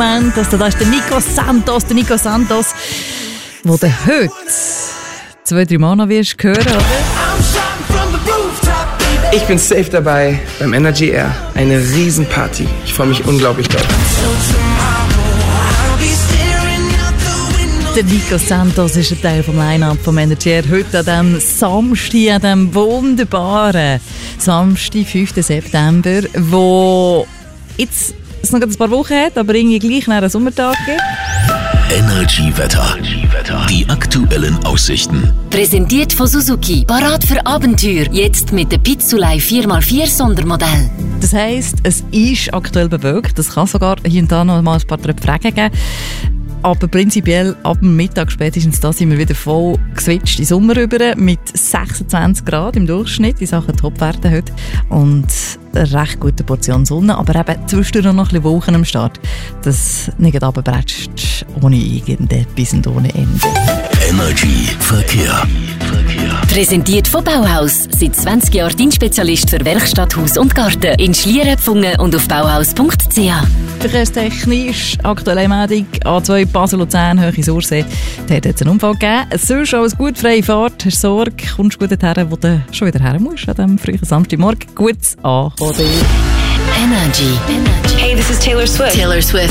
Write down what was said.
Also, da ist der Nico Santos, wo du heute 2-3 Mal noch wirst hören, oder? Ich bin safe dabei beim Energy Air. Eine Riesenparty. Ich freue mich unglaublich doll. Der Nico Santos ist ein Teil vom Line-Up vom Energy Air. Heute an diesem Samstag, an diesem wunderbaren Samstag, 5. September, wo jetzt es noch ein paar Wochen hat, aber irgendwie gleich nach einem Sommertag gibt. Energy-Wetter. Die aktuellen Aussichten. Präsentiert von Suzuki. Parat für Abenteuer. Jetzt mit dem Pizzulei 4x4 Sondermodell. Das heisst, es ist aktuell bewölkt. Es kann sogar hier und da noch mal ein paar Tröpfchen geben. Aber prinzipiell ab dem Mittag spätestens da sind wir wieder voll geswitcht in den Sommer rüber mit 26 Grad im Durchschnitt in Sachen Topwerte heute und eine recht gute Portion Sonne, aber eben zwischendurch noch ein bisschen Wolken am Start, das nicht runterbretscht ohne irgendetwas und ohne Ende. Energy Verkehr. Präsentiert von Bauhaus. Seit 20 Jahren dein Spezialist für Werkstatt, Haus und Garten. In Schlieren, Pfungen und auf bauhaus.ch. Verkehrstechnisch aktuelle Meldung A2 Basel-Luzern, Höhe Sursee. Da hat jetzt einen Unfall gegeben. Sonst alles gut, freie Fahrt, hast Sorge, kommst gut dorthin, wo du schon wieder her musst an diesem frühen Samstagmorgen. Gutes ankommen. Energy. Hey, this is Taylor Swift. Taylor Swift.